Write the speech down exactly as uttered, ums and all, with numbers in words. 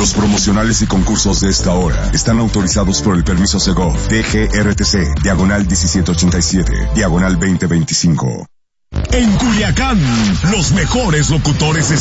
Los promocionales y concursos de esta hora están autorizados por el permiso Segov D G R T C, diagonal diecisiete ochenta y siete, diagonal veinte veinticinco. En Culiacán, los mejores locutores